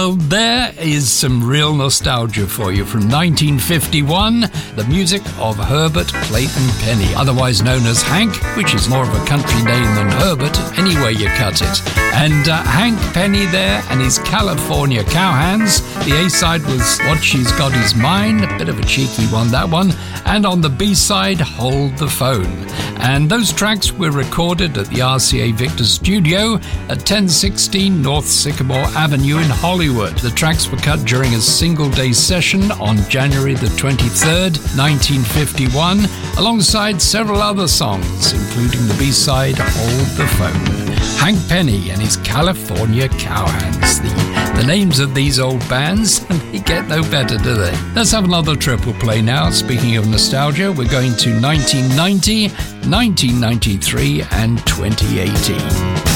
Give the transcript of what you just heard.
Well, there is some real nostalgia for you from 1951, the music of Herbert Clayton Penny, otherwise known as Hank, which is more of a country name than Herbert, any way you cut it. And Hank Penny there and his California Cowhands. The A-side was What She's Got Is Mine, a bit of a cheeky one, that one. And on the B-side, Hold the Phone. And those tracks were recorded at the RCA Victor Studio at 1016 North Sycamore Avenue in Hollywood. The tracks were cut during a single-day session on January the 23rd, 1951, alongside several other songs, including the B-side, Hold the Phone. Hank Penny and his California Cowhands. The names of these old bands, they get no better, do they? Let's have another triple play now. Speaking of nostalgia, we're going to 1990, 1993 and 2018.